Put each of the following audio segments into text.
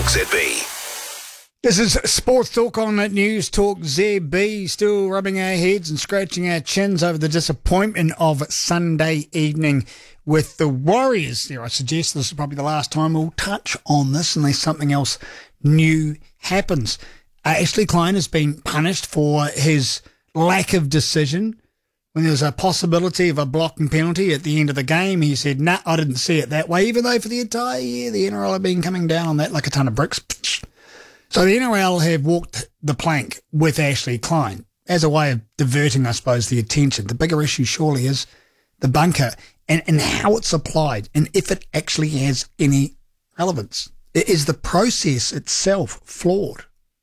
ZB. This is Sports Talk on News Talk ZB. Still rubbing our heads and scratching our chins over the disappointment of Sunday evening with the Warriors. There, I suggest this is probably the last time we'll touch on this unless something else new happens. Ashley Klein has been punished for his lack of decision. When there was a possibility of a blocking penalty at the end of the game, he said, nah, I didn't see it that way, even though for the entire year the NRL have been coming down on that like a ton of bricks. So the NRL have walked the plank with Ashley Klein as a way of diverting, I suppose, the attention. The bigger issue surely is the bunker and how it's applied and if it actually has any relevance. Is the process itself flawed?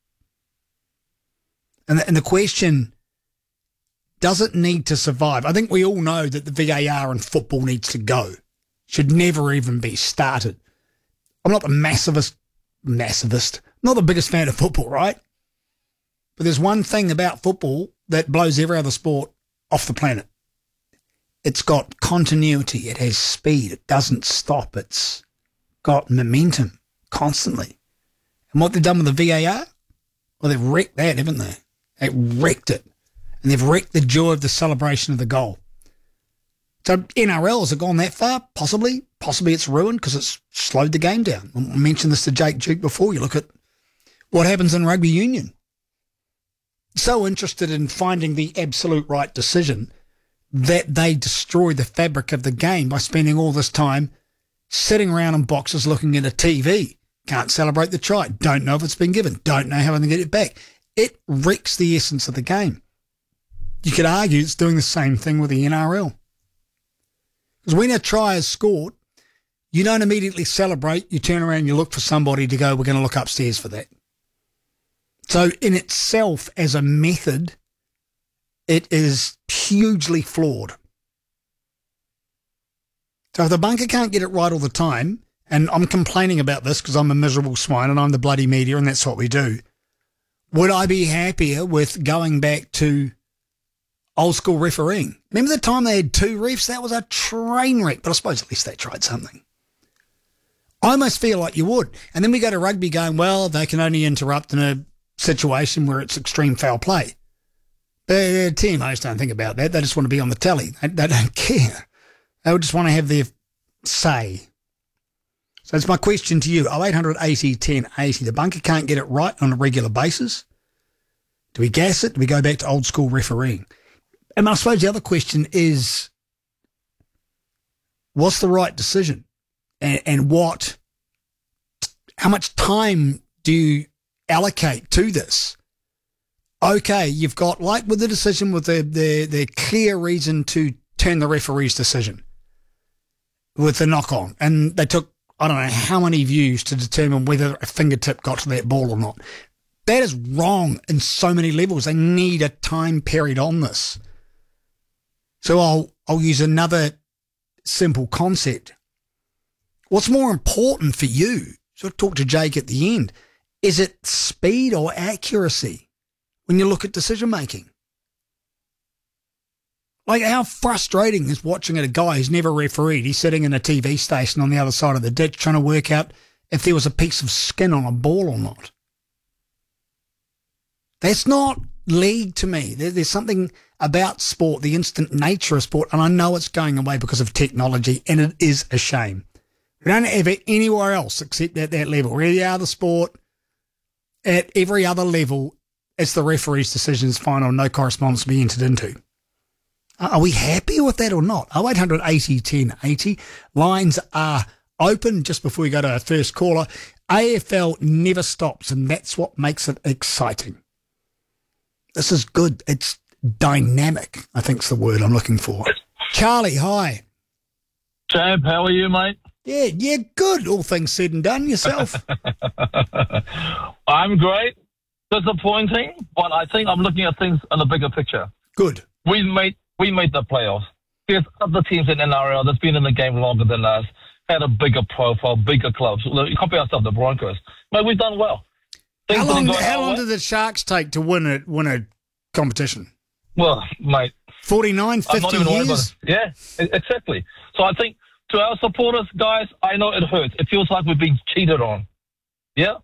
And the question, does it need to survive? I think we all know that the VAR in football needs to go. Should never even be started. I'm not the massivist, not the biggest fan of football, right? But there's one thing about football that blows every other sport off the planet. It's got continuity. It has speed. It doesn't stop. It's got momentum constantly. And what they've done with the VAR, well, they've wrecked that, haven't they? They've wrecked it. And they've wrecked the joy of the celebration of the goal. So NRLs have gone that far? Possibly. Possibly it's ruined because it's slowed the game down. I mentioned this to Jake Duke before. You look at what happens in rugby union. So interested in finding the absolute right decision that they destroy the fabric of the game by spending all this time sitting around in boxes looking at a TV. Can't celebrate the try. Don't know if it's been given. Don't know how they're going to get it back. It wrecks the essence of the game. You could argue it's doing the same thing with the NRL. Because when a try is scored, you don't immediately celebrate. You turn around and you look for somebody to go, we're going to look upstairs for that. So in itself, as a method, it is hugely flawed. So if the bunker can't get it right all the time, and I'm complaining about this because I'm a miserable swine and I'm the bloody media and that's what we do, would I be happier with going back to old school refereeing? Remember the time they had two refs? That was a train wreck, but I suppose at least they tried something. I almost feel like you would. And then we go to rugby going, well, they can only interrupt in a situation where it's extreme foul play. The TMOs don't think about that. They just want to be on the telly. They don't care. They would just want to have their say. So it's my question to you. 0800 80 10 80. The bunker can't get it right on a regular basis. Do we gas it? Do we go back to old school refereeing? And I suppose the other question is, what's the right decision? And how much time do you allocate to this? Okay, you've got, like with the decision with the clear reason to turn the referee's decision with the knock-on. And they took, I don't know how many views to determine whether a fingertip got to that ball or not. That is wrong in so many levels. They need a time period on this. So I'll use another simple concept. What's more important for you? So I'll talk to Jake at the end. Is it speed or accuracy when you look at decision making? Like, how frustrating is watching a guy who's never refereed? He's sitting in a TV station on the other side of the ditch trying to work out if there was a piece of skin on a ball or not. That's not league to me. There's something about sport, the instant nature of sport, and I know it's going away because of technology, and it is a shame. We don't have it anywhere else except at that level. Any other sport, at every other level, it's the referee's decisions final, no correspondence to be entered into. Are we happy with that or not? 0800 80 10 80. Lines are open. Just before we go to our first caller, AFL never stops, and that's what makes it exciting. This is good. It's dynamic, I think is the word I'm looking for. Charlie, hi. Jab, how are you, mate? Yeah, good. All things said and done. Yourself? I'm great. Disappointing, but I think I'm looking at things in a bigger picture. Good. We made the playoffs. There's other teams in NRL that's been in the game longer than us, had a bigger profile, bigger clubs. You compare ourselves to the Broncos. Mate, we've done well. How long did the Sharks take to win a competition? Well, mate. 49, 50 years? Yeah, exactly. So I think to our supporters, guys, I know it hurts. It feels like we're being cheated on. Yeah?